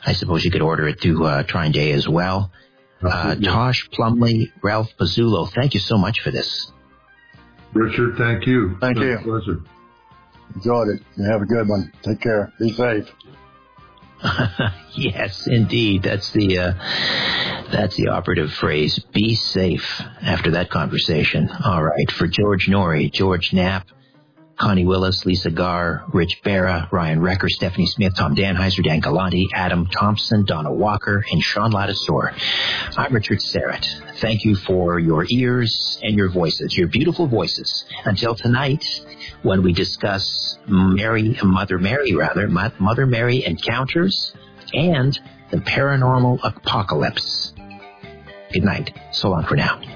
I suppose you could order it through Trine Day as well. Tosh Plumley, Ralph Pizzulo, thank you so much for this. Richard, thank you. Thank you. Pleasure. Enjoyed it. You have a good one. Take care. Be safe. Yes, indeed. That's the operative phrase. Be safe after that conversation. All right. For George Norrie, George Knapp, Connie Willis, Lisa Garr, Rich Barra, Ryan Recker, Stephanie Smith, Tom Danheiser, Dan Galante, Adam Thompson, Donna Walker, and Sean Lattisaur. I'm Richard Serrett. Thank you for your ears and your voices, your beautiful voices. Until tonight, when we discuss Mother Mary encounters and the paranormal apocalypse. Good night. So long for now.